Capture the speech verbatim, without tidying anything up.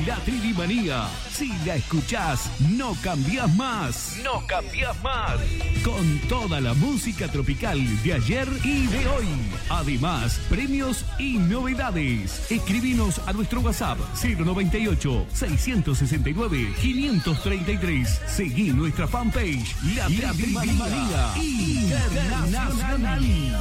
La Trivimanía. Si la escuchás, no cambiás más. No cambiás más. Con toda la música tropical de ayer y de hoy. Además, premios y novedades. Escribinos a nuestro WhatsApp cero noventa y ocho, seiscientos sesenta y nueve, quinientos treinta y tres. Seguí nuestra fanpage La Trivimanía Internacional.